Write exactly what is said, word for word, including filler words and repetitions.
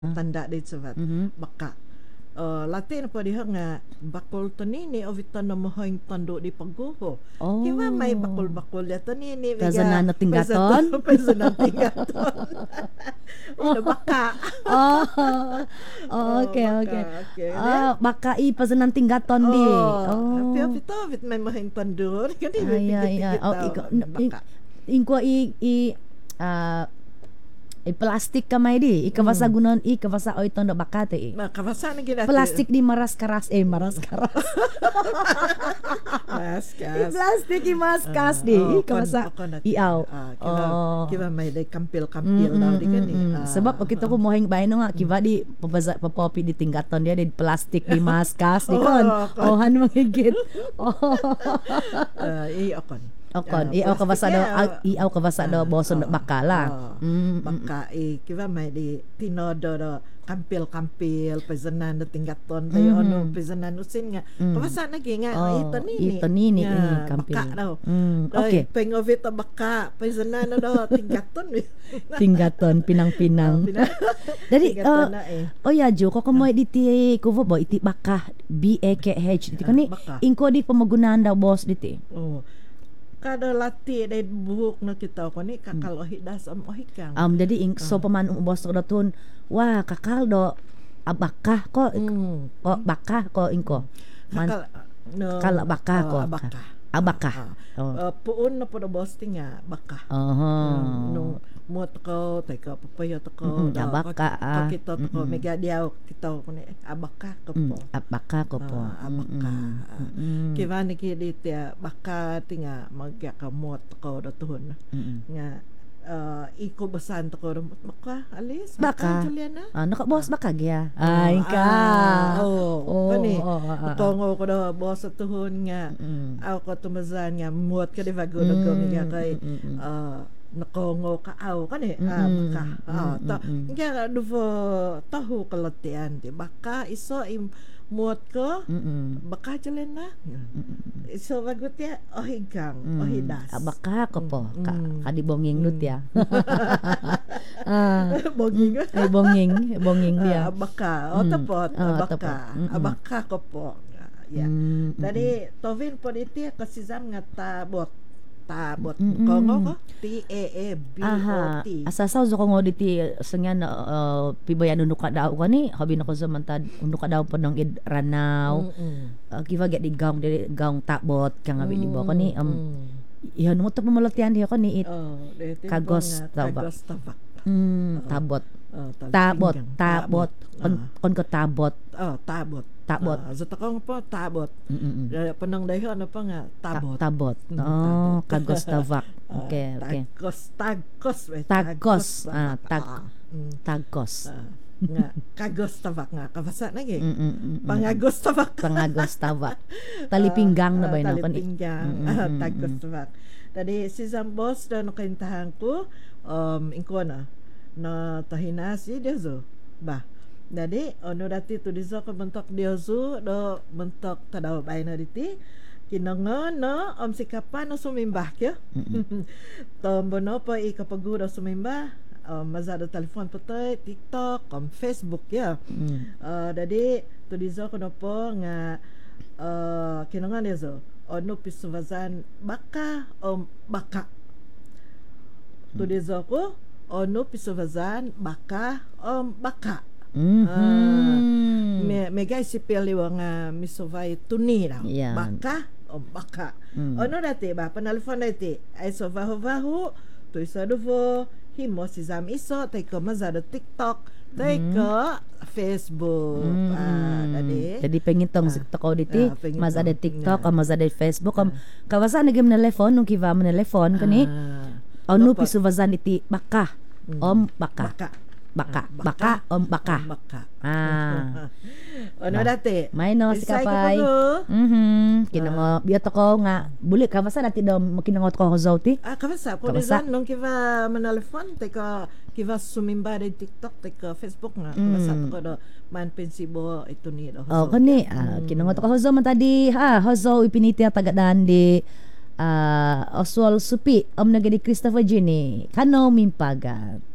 tanda din sabat Mhm. baka uh, latin pa diha nga bakol tanini o vitan na mohang tando di pagguho. Oh. Kiwa may bakol-bakol ya tanini Kazanan na tinggaton? Kazanan tinggaton. Ino baka. Oh. Oh, okay, baka, okay. okay. Ah, baka i pasanan tinggaton di. Oh. Pio pito vit may mohang tando kan Ay, ay, ay. Oh, iko, baka. ingko i i ah i plastik kamay di. Ikabasa Mm. gunon i kabasa oy tondo bakate i. Makabasa na ginati. Plastik di maras karas eh maras karas. I Maskas. plastik i maras kas di. I kabasa iaw. Kiba, Oh. kiba may day kampil-kampil daw di kan mm, mm. Sebab kita ko mohing bae no nga kiba di pabaza papopi di tinggaton dia di plastik di maskas di kon. Oh, Oh han manghigit. Oh. Uh, i akon. Okon, Ah, iaw kabasa do plastik iaw kabasa do boson bakala. Mm, mm, Baka i kiba may di tinodo do kampil-kampil pesanan do tinggaton tayo Mhm. ano pesanan usin nga. Mm. Kabasa na gi nga Oh, ito nini. ito nini, Nga, ini kampil. Baka daw. Mm, Ay, okay. pengovit baka pesanan do tinggaton. Tinggaton pinang-pinang. Jadi Tinggaton uh, na eh. oh ya Jo, kok mo diti kuvo bo iti bakah B A K H diti kani Ah, bakah. ingko di pemagunaan daw bos diti. Oh. Kada lati day buhok na kita ko ni kakal ohidas am ohikang. Um jadi ing so paman bos do tun wah kakal do abakah ko Mm. ko bakah ko ingko. Man, Kakal no, kala bakah ah, ko. abaka. Abakah. Ah, Oh. ah, puun na po na boss tinga baka. Aha. No mo ko teka papaya to ko. Mm-mm, da, abaka, ko- ah. ko kita to ko Mm-mm. mega diaw kita ko ni abaka ko Mm, po. abakah ko po. Ah, abaka. Ah, Mm-mm. Kiva ni kidi tia baka tinga magya ka mo ko do tuhon Mm-mm. nga uh, iko basan to ko rumot baka alis Baka. Juliana. Ah, naka boss baka gya. Ay ka. Ah, oh, Oh, kani. oh, ah, ah. Utongo ko daw boss sa tuhon nga. Mm. Aw ko tumazan nga muot ka di ba gulo ko Mm, nga kay mm, mm, mm. ah, nakongo ka aw kani ah Mm, baka ah mm, ta mm, mm. nga duvo tahu kalatian di baka iso im muot ko Mm-mm. baka jalan na iso bagut ya ohigang Mm. ohidas Abaka ko po. Ka, Mm. kadibonging lut ya. ah, boging ay bonging, bonging Ah, dia. abaka o Mm. tapot Ah, abaka tapot. Mm-mm. abaka ko po ya Mm, dari tovin po iti kasi zam nga tabot tabot Mm-mm. kongo ko T A A B O Aha, T asasaw zo ko ngoditi sangyan uh, pibayan unuk ka daw kani habi na ko sa mantad unuk ka daw po ng id ranaw. Mm-mm. Uh, kiva get di gaung di gaung takbot kang abi di ba kani um Mm-mm. ihan mo to pamalatian dia kani it oh dito Kagos tabak. kagos tabak mm, tabot oh, tabot pinggang. tabot kon Ah. kon ko tabot oh tabot Tabot. ah, sa takong po tabot mm Dahil panang dayo ano pa nga tabot tabot Mm, oh tabot. kagos tabak Ah, okay okay tagkos tagkos eh, Tagkos, tabak. ah, tag- Ah, mm. tagkos Ah, nga kagos tabak nga kabasa na gi Mm, mm, mm, mm. pangagos tabak pangagos tabak talipinggang na ba yun kon talipinggang Mm, mm, ah, mm, tagos mm. tabak tadi si Zambos daw no kaintahan ko um ingko na na tahinasi dia zo ba dadi ono dati tu dizo ko bentok dia zo do bentok tadaw bay na diti kinangan no om sikapan no sumimbah kyo tombono po ikapaguro sumimbah um, mazado telepon patay TikTok om Facebook ya Mm. uh, dadi tu dizo ko no po nga uh, kinangan dia zo ono pisuvazan baka om baka tu dizo ko ono pisuvazan baka om baka Mhm. me me guys sipili nga misovay tuni daw Yeah. baka o baka Mm. ono dati ba panalfon dati ay so vaho vaho to isa duvo himo si zam iso tay ko mazado TikTok tay ko Facebook Mm. ah dadi Jadi pengitong Ah. sa toko diti, Ah, pengitong. mas ada TikTok, Nga. mas ada Facebook, am kawasan nagim na telefon nung kiva mo na telefon kani. ah, Ono dapat. pisuvazan iti baka. Mm. Om baka. baka Baka. Ah, Baka om baka. Om baka Ah. ono Ba. dati May no si Isay ko kapay. pa ko. Mhm. Kinango biya ko nga buli kawasan ati daw makinangot ko zauti. Ah, kabasa. Kung Kabasa. nung kiva manalfon, teka, kiva sumimba din TikTok, teka Facebook nga. Mm. Kabasa ko do, man pensibo, ito ni do. Oh kani ah, kinangot ko hozo man tadi ha hozo ipiniti ang tagadaan di ah Oswald Supi om nagadi Christopher Jenny kano mimpagat.